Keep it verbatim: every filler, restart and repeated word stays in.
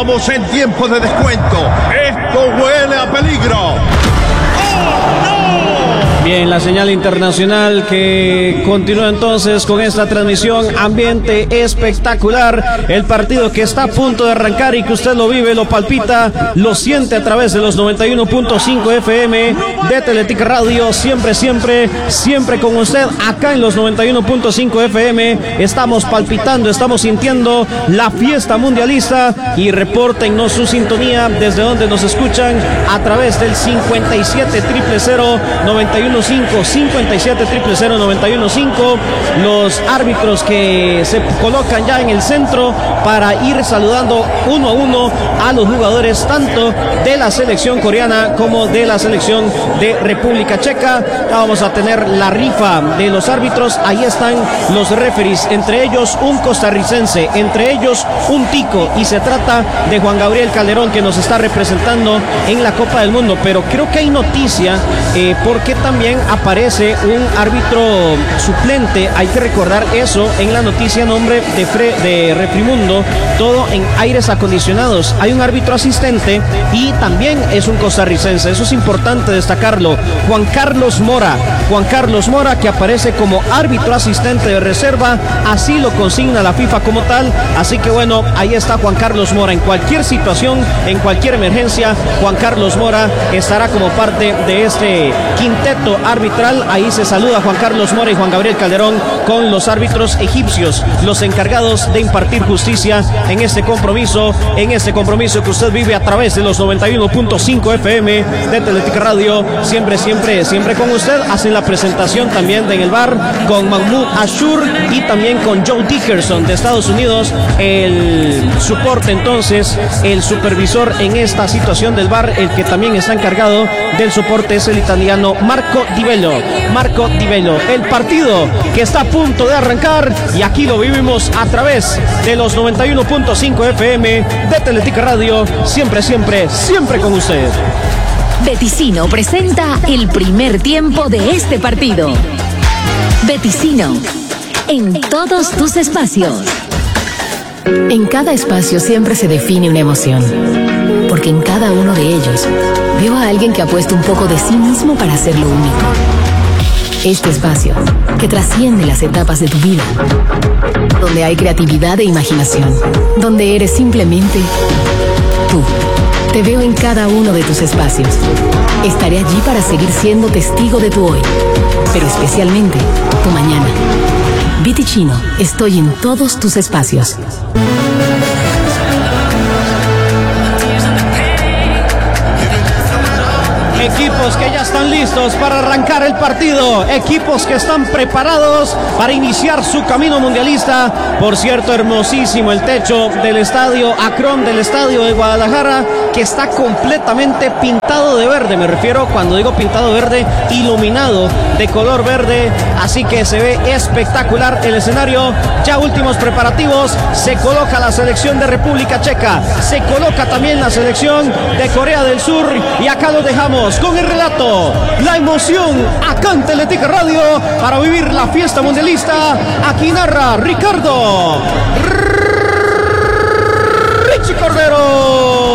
Estamos en tiempo de descuento. Esto huele a peligro. ¡Oh, no! Bien, la señal internacional que continúa entonces con esta transmisión. Ambiente espectacular. El partido que está a punto de arrancar y que usted lo vive, lo palpita, lo siente a través de los noventa y uno punto cinco F M de Teletica Radio. Siempre, siempre, siempre con usted acá en los noventa y uno punto cinco F M. Estamos palpitando, estamos sintiendo la fiesta mundialista y repórtennos su sintonía desde donde nos escuchan a través del cincuenta y siete cero cero cero noventa y uno cinco, cincuenta y siete cero cero cero noventa y uno cinco. Los árbitros que se colocan ya en el centro para ir saludando uno a uno a los jugadores tanto de la selección coreana como de la selección de República Checa. Ya vamos a tener la rifa de los árbitros. Ahí están los referees, entre ellos un costarricense, entre ellos un tico, y se trata de Juan Gabriel Calderón, que nos está representando en la Copa del Mundo. Pero creo que hay noticia eh, porque también aparece un árbitro suplente. Hay que recordar eso en la noticia, nombre de, Fre de Refrimundo, todo en aires acondicionados. Hay un árbitro asistente y también es un costarricense. Eso es importante destacarlo. Juan Carlos Mora, Juan Carlos Mora, que aparece como árbitro asistente de reserva, así lo consigna la FIFA como tal. Así que bueno, ahí está Juan Carlos Mora. En cualquier situación, en cualquier emergencia, Juan Carlos Mora estará como parte de este quinteto arbitral. Ahí se saluda Juan Carlos Mora y Juan Gabriel Calderón con los árbitros egipcios, los encargados de impartir justicia en este compromiso, en este compromiso que usted vive a través de los noventa y uno punto cinco F M de Teletica Radio. Siempre, siempre, siempre con usted. Hacen la presentación también de en el bar con Mahmoud Ashur y también con Joe Dickerson de Estados Unidos. El soporte entonces, el supervisor en esta situación del bar, el que también está encargado del soporte es el italiano Marco Di Bello. Marco Di Bello. El partido que está a punto de arrancar y aquí lo vivimos a través de los noventa y uno punto cinco F M de Teletica Radio. Siempre, siempre, siempre con usted. Beticino presenta el primer tiempo de este partido. Beticino, en todos tus espacios. En cada espacio siempre se define una emoción, porque en cada uno de ellos veo a alguien que ha puesto un poco de sí mismo para hacerlo único. Este espacio, que trasciende las etapas de tu vida, donde hay creatividad e imaginación, donde eres simplemente tú. Te veo en cada uno de tus espacios. Estaré allí para seguir siendo testigo de tu hoy, pero especialmente tu mañana. Beticino, estoy en todos tus espacios. Equipos que ya están listos para arrancar el partido, equipos que están preparados para iniciar su camino mundialista. Por cierto, hermosísimo el techo del estadio Akron, del estadio de Guadalajara, que está completamente pintado de verde. Me refiero, cuando digo pintado verde, iluminado de color verde, así que se ve espectacular el escenario. Ya últimos preparativos, se coloca la selección de República Checa, se coloca también la selección de Corea del Sur, y acá lo dejamos con el relato, la emoción, acá en Teletica Radio, para vivir la fiesta mundialista. Aquí narra Ricardo Richie Cordero.